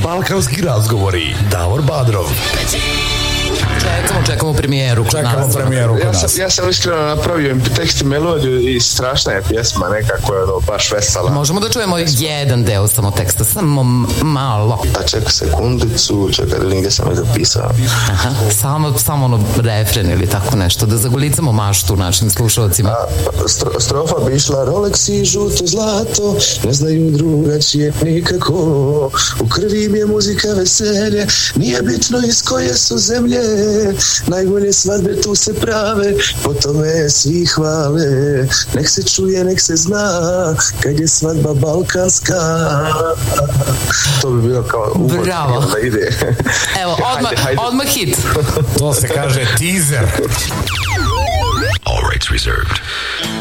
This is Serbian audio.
Balkanski razgovori. Davor Badrov. Čekamo premijeru kod nas. Ja sam iskreno napravio tekst i melodiju i strašna je pjesma, nekako je baš vesela. Možemo da čujemo jedan deo samo teksta, samo malo. A čekaj sekundicu, čekaj da vidim gdje sam je zapisao. Aha, samo ono refren ili tako nešto, da zagolicamo maštu našim slušalcima. Strofa bi išla: Rolex i žuto zlato, ne znaju drugačije nikako. U krvi mi je muzika veselje, nije bitno iz koje su zemlje. Najbolje svadbe tu se prave, po tome svi hvale. Nek se čuje, nek se zna, kad je svadba balkanska. To bi bilo kao uvod. Bravo. Da ide. Evo, odmah hit. To se kaže teaser. All rights reserved.